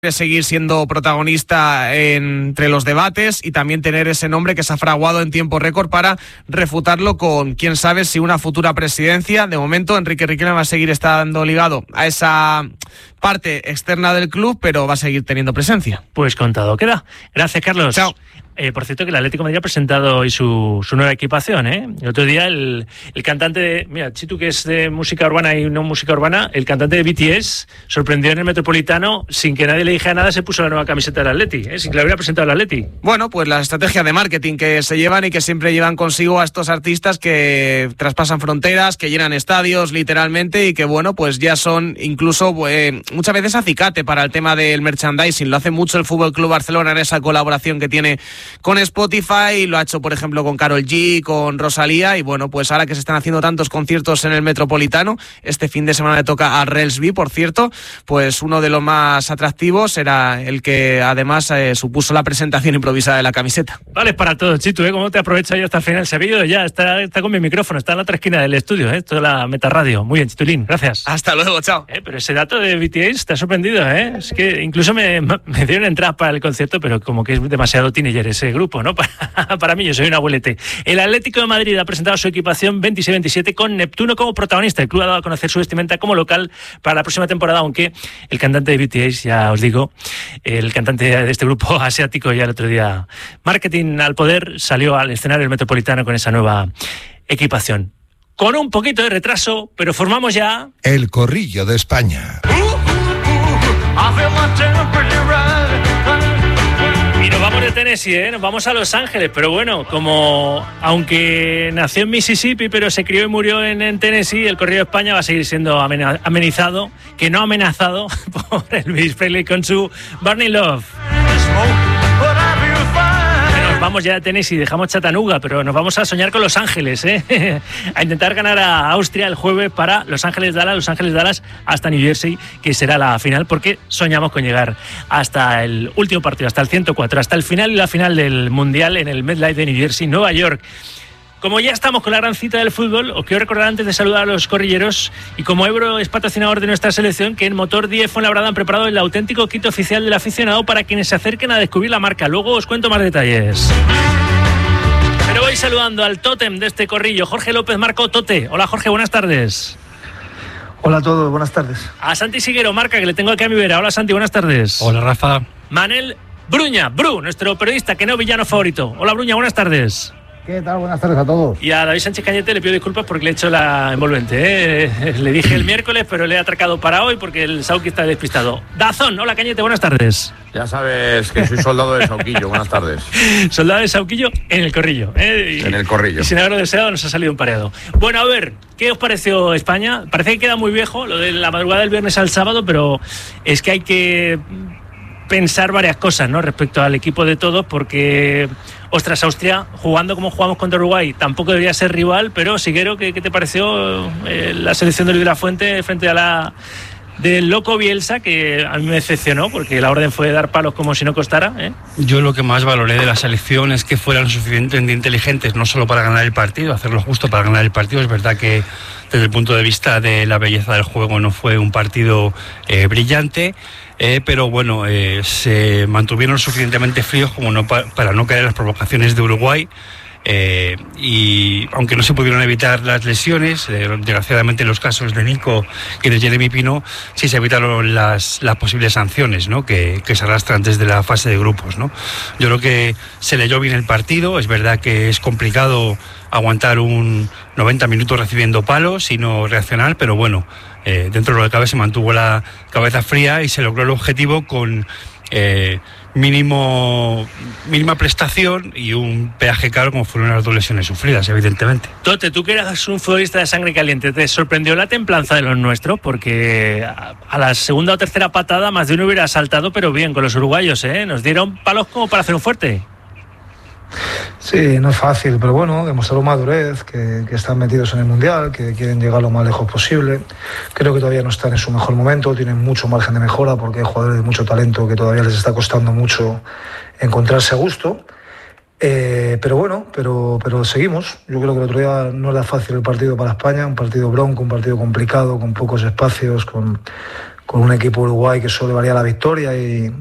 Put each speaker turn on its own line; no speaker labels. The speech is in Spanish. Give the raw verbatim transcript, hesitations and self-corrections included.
de seguir siendo protagonista entre los debates y también tener ese nombre que se ha fraguado en tiempo récord para refutarlo con, quién sabe, si una futura presidencia. De momento, Enrique Riquelme va a seguir estando ligado a esa parte externa del club, pero va a seguir teniendo presencia.
Pues contado queda. Gracias, Carlos.
Chao.
Eh, por cierto, que el Atlético de Madrid ha presentado hoy su, su nueva equipación, ¿eh? El otro día el, el cantante de... Mira, Chitu, que es de música urbana y no música urbana, el cantante de B T S sorprendió en el Metropolitano, sin que nadie le dijera nada, se puso la nueva camiseta del Atleti, ¿eh? Sin que la hubiera presentado el Atleti.
Bueno, pues la estrategia de marketing que se llevan y que siempre llevan consigo a estos artistas que traspasan fronteras, que llenan estadios literalmente y que, bueno, pues ya son incluso eh, muchas veces acicate para el tema del merchandising. Lo hace mucho el F C Barcelona en esa colaboración que tiene con Spotify, lo ha hecho por ejemplo con Karol G, con Rosalía, y bueno, pues ahora que se están haciendo tantos conciertos en el Metropolitano, este fin de semana le toca a Relsby, por cierto, pues uno de los más atractivos era el que además eh, supuso la presentación improvisada de la camiseta.
Vale, para todo, Chitu, ¿eh? ¿Cómo te aprovechas yo hasta el final? Se ha venido ya, está, está con mi micrófono, está en la otra esquina del estudio, ¿eh? Toda la Metarradio. Muy bien, Chitulín, gracias.
Hasta luego, chao.
Eh, pero ese dato de B T S te ha sorprendido, ¿eh? Es que incluso me, me dieron entradas para el concierto, pero como que es demasiado teenager ese grupo, ¿no? Para, para mí, yo soy un abuelete. El Atlético de Madrid ha presentado su equipación veintiséis veintisiete con Neptuno como protagonista. El club ha dado a conocer su vestimenta como local para la próxima temporada, aunque el cantante de B T S, ya os digo, el cantante de este grupo asiático, ya el otro día, marketing al poder, salió al escenario del Metropolitano con esa nueva equipación. Con un poquito de retraso, pero formamos ya...
El Corrillo de España.
Y nos vamos de Tennessee, ¿eh? Nos vamos a Los Ángeles, pero bueno, como aunque nació en Mississippi, pero se crió y murió en, en Tennessee, el Corrillo de España va a seguir siendo amena, amenizado, que no amenazado, por Elvis Presley con su Burning Love. Vamos ya a Tennessee, dejamos Chattanooga, pero nos vamos a soñar con Los Ángeles, ¿eh? A intentar ganar a Austria el jueves para Los Ángeles-Dallas, Los Ángeles-Dallas hasta New Jersey, que será la final, porque soñamos con llegar hasta el último partido, hasta el ciento cuatro, hasta el final y la final del Mundial en el MetLife de New Jersey, Nueva York. Como ya estamos con la gran cita del fútbol, os quiero recordar antes de saludar a los corrilleros, y como Ebro es patrocinador de nuestra selección, que en Motor diez Fuenlabrada han preparado el auténtico kit oficial del aficionado para quienes se acerquen a descubrir la marca. Luego os cuento más detalles. Pero voy saludando al tótem de este corrillo, Jorge López Marco Tote. Hola Jorge, buenas tardes.
Hola a todos, buenas tardes.
A Santi Siguero, marca, que le tengo aquí a mi vera. Hola Santi, buenas tardes.
Hola Rafa.
Manel Bruña, Bru, nuestro periodista, que no villano favorito. Hola Bruña, buenas tardes.
¿Qué tal? Buenas tardes a todos.
Y a David Sánchez Cañete le pido disculpas porque le he hecho la envolvente, ¿eh? Le dije el miércoles, pero le he atracado para hoy porque el Sauqui está despistado. Dazón, hola Cañete, buenas tardes.
Ya sabes que soy soldado de Sauquillo, buenas tardes.
Soldado de Sauquillo en el Corrillo, ¿eh? Y,
en el Corrillo.
Y sin haberlo deseado nos ha salido un pareado. Bueno, a ver, ¿qué os pareció España? Parece que queda muy viejo lo de la madrugada del viernes al sábado, pero es que hay que pensar varias cosas, ¿no? Respecto al equipo de todos, porque... Ostras, Austria, jugando como jugamos contra Uruguay, tampoco debería ser rival, pero Siguero, ¿qué, qué te pareció eh, la selección de Luis de la Fuente frente a la del loco Bielsa, que a mí me decepcionó, porque la orden fue dar palos como si no costara, ¿eh?
Yo lo que más valoré de la selección es que fueran suficientemente inteligentes, no solo para ganar el partido, hacerlo justo para ganar el partido. Es verdad que desde el punto de vista de la belleza del juego no fue un partido eh, brillante, Eh, pero bueno, eh, se mantuvieron suficientemente fríos como no pa- para no caer en las provocaciones de Uruguay, eh, y aunque no se pudieron evitar las lesiones, eh, desgraciadamente en los casos de Nico y de Jeremy Pino sí se evitaron las, las posibles sanciones, ¿no? que, que se arrastran desde la fase de grupos, ¿no? Yo creo que se leyó bien el partido. Es verdad que es complicado aguantar un noventa minutos recibiendo palos y no reaccionar, pero bueno, eh, dentro de lo que cabe se mantuvo la cabeza fría y se logró el objetivo con eh, mínimo mínima prestación y un peaje caro, como fueron las dos lesiones sufridas, evidentemente.
Tote, tú que eras un futbolista de sangre caliente, ¿te sorprendió la templanza de los nuestros? Porque a, a la segunda o tercera patada más de uno hubiera saltado, pero bien, con los uruguayos, ¿eh? Nos dieron palos como para hacer un fuerte.
Sí, no es fácil, pero bueno, demostraron madurez, que, que están metidos en el Mundial, que quieren llegar lo más lejos posible. Creo que todavía no están en su mejor momento, tienen mucho margen de mejora porque hay jugadores de mucho talento que todavía les está costando mucho encontrarse a gusto. Eh, pero bueno, pero, pero seguimos. Yo creo que el otro día no era fácil el partido para España, un partido bronco, un partido complicado, con pocos espacios, con... con un equipo uruguay que solo valía la victoria y,